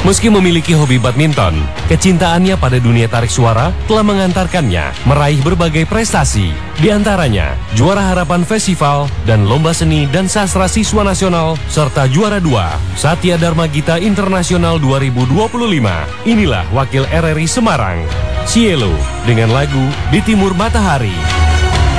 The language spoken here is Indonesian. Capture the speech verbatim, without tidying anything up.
Meski memiliki hobi badminton, kecintaannya pada dunia tarik suara telah mengantarkannya meraih berbagai prestasi. Di antaranya, juara harapan festival dan lomba seni dan sastra siswa nasional, serta juara dua Satya Dharma Gita Internasional dua ribu dua puluh lima. Inilah wakil R R I Semarang, Cielo, dengan lagu Di Timur Matahari.